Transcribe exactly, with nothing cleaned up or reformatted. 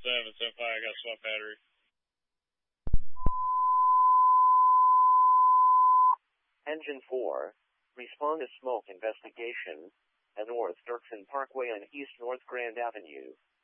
seven, seven five, I got a swap battery. Engine four, respond to smoke investigation at North Dirksen Parkway and East North Grand Avenue.